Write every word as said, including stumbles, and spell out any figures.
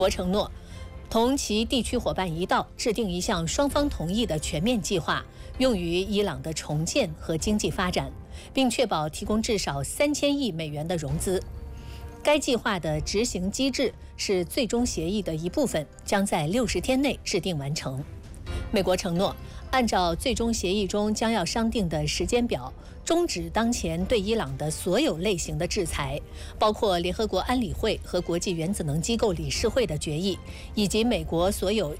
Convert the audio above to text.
国承诺同其地区伙伴一道制定一项双方同意的全面计划，用于伊朗的重建和经济发展，并确保提供至少三千亿美元的融资。该计划的执行机制是最终协议的一部分，将在六十天内制定完成。美国承诺，按照最终协议中将要商定的时间表，终止当前对伊朗的所有类型的制裁，包括联合国安理会和国际原子能机构理事会的决议，以及美国所有